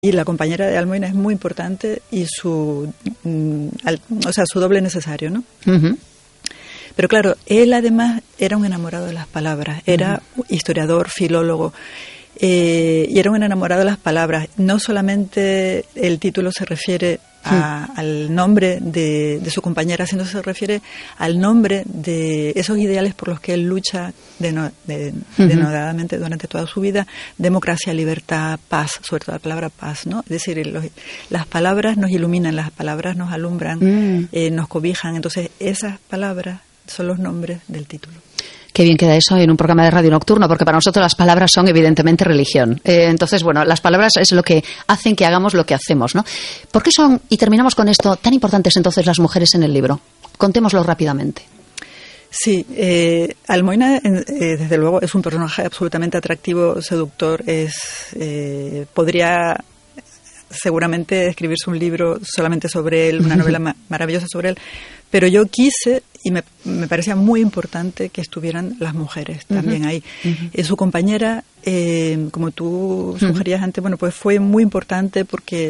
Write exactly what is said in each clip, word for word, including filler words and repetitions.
y la compañera de Almoina es muy importante y su, mm, al, o sea, su doble necesario, ¿no? Uh-huh. Pero claro, él además era un enamorado de las palabras, era uh-huh. historiador, filólogo, eh, y era un enamorado de las palabras. No solamente el título se refiere a, uh-huh. al nombre de, de su compañera, sino se refiere al nombre de esos ideales por los que él lucha deno, de, uh-huh. denodadamente durante toda su vida: democracia, libertad, paz, sobre todo la palabra paz, ¿no? Es decir, los, las palabras nos iluminan, las palabras nos alumbran, uh-huh. eh, nos cobijan. Entonces, esas palabras son los nombres del título. Qué bien queda eso en un programa de radio nocturno, porque para nosotros las palabras son evidentemente religión. Eh, entonces, bueno, las palabras es lo que hacen que hagamos lo que hacemos, ¿no? ¿Por qué son, y terminamos con esto, tan importantes entonces las mujeres en el libro? Contémoslo rápidamente. Sí, eh, Almoina, eh, desde luego, es un personaje absolutamente atractivo, seductor. Es eh, podría seguramente escribirse un libro solamente sobre él, una novela ma- maravillosa sobre él, pero yo quise, y me, me parecía muy importante que estuvieran las mujeres también uh-huh. ahí. Uh-huh. Eh, su compañera, eh, como tú sugerías uh-huh. antes, bueno, pues fue muy importante porque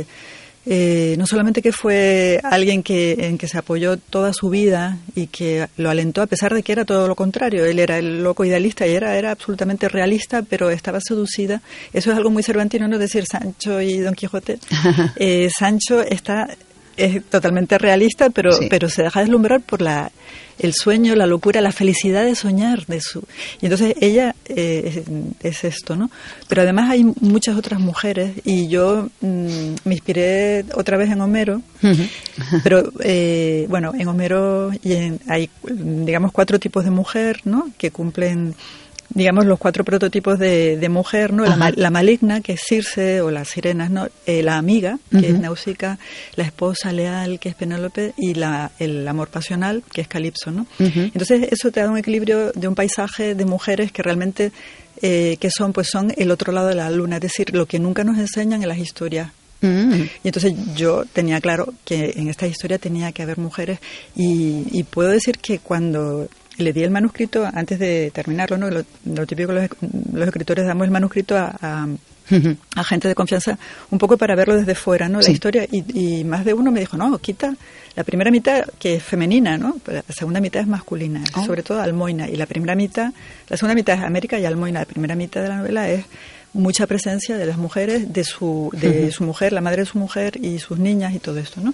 eh, no solamente que fue alguien que en que se apoyó toda su vida y que lo alentó, a pesar de que era todo lo contrario. Él era el loco idealista y era, era absolutamente realista, pero estaba seducida. Eso es algo muy cervantino, ¿no? Es decir, Sancho y Don Quijote. Eh, Sancho está... es totalmente realista, pero sí. pero se deja deslumbrar por la el sueño, la locura, la felicidad de soñar de su y entonces ella eh, es, es esto, ¿no? Pero además hay muchas otras mujeres y yo mmm, me inspiré otra vez en Homero, uh-huh. pero eh, bueno, en Homero y en, hay digamos cuatro tipos de mujer, ¿no? Que cumplen, digamos, los cuatro prototipos de, de mujer, ¿no? La, la maligna, que es Circe, o las sirenas, ¿no? Eh, la amiga, que uh-huh. es Náusica, la esposa leal, que es Penélope, y la, el amor pasional, que es Calipso, ¿no? Uh-huh. Entonces, eso te da un equilibrio de un paisaje de mujeres que realmente, eh, que son, pues son el otro lado de la luna, es decir, lo que nunca nos enseñan en las historias. Mm. Y entonces yo tenía claro que en esta historia tenía que haber mujeres, y, y puedo decir que cuando le di el manuscrito, antes de terminarlo, ¿no? Lo, lo típico que los, los escritores damos el manuscrito a, a, uh-huh. a gente de confianza, un poco para verlo desde fuera, ¿no? Sí. La historia, y, y más de uno me dijo, no, quita la primera mitad, que es femenina, ¿no? La segunda mitad es masculina, oh. sobre todo Almoina, y la primera mitad, la segunda mitad es América y Almoina, la primera mitad de la novela es mucha presencia de las mujeres, de su de uh-huh. su mujer, la madre de su mujer y sus niñas y todo esto, ¿no?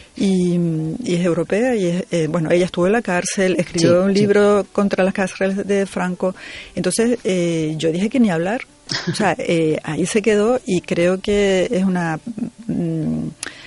Y, y es europea y es, eh, bueno, ella estuvo en la cárcel, escribió sí, un libro sí. contra las cárceles de Franco. Entonces eh, yo dije que ni hablar, o sea, eh, ahí se quedó, y creo que es una mm,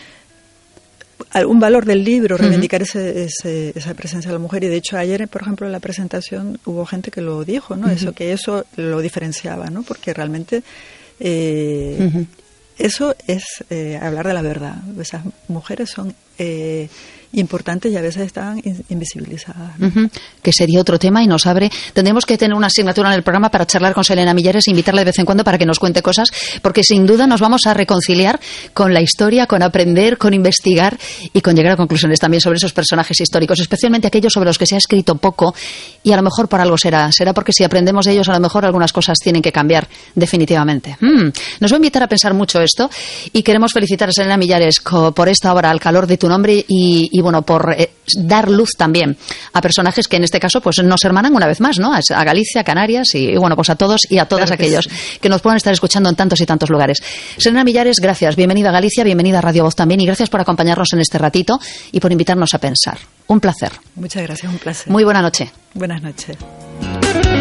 un valor del libro reivindicar uh-huh. ese, ese, esa presencia de la mujer. Y de hecho ayer, por ejemplo, en la presentación hubo gente que lo dijo, ¿no? Uh-huh. Eso, que eso lo diferenciaba, ¿no? Porque realmente eh, uh-huh. eso es eh, hablar de la verdad. Esas mujeres son eh, importantes y a veces están in- invisibilizadas, ¿no? Uh-huh. Que sería otro tema y nos abre. Tendremos que tener una asignatura en el programa para charlar con Selena Millares e invitarla de vez en cuando para que nos cuente cosas, porque sin duda nos vamos a reconciliar con la historia, con aprender, con investigar y con llegar a conclusiones también sobre esos personajes históricos, especialmente aquellos sobre los que se ha escrito poco, y a lo mejor por algo será. Será porque si aprendemos de ellos, a lo mejor algunas cosas tienen que cambiar definitivamente. Mm. Nos va a invitar a pensar mucho esto, y queremos felicitar a Selena Millares co- por esta obra, Al calor de tu nombre, y, y bueno, por eh, dar luz también a personajes que en este caso pues nos hermanan una vez más, ¿no? A Galicia, Canarias y, y bueno, pues a todos y a todas claro que aquellos sí. que nos puedan estar escuchando en tantos y tantos lugares. Selena Millares, gracias. Bienvenida a Galicia, bienvenida a Radio Voz también, y gracias por acompañarnos en este ratito y por invitarnos a pensar. Un placer. Muchas gracias, un placer. Muy buena noche. Buenas noches.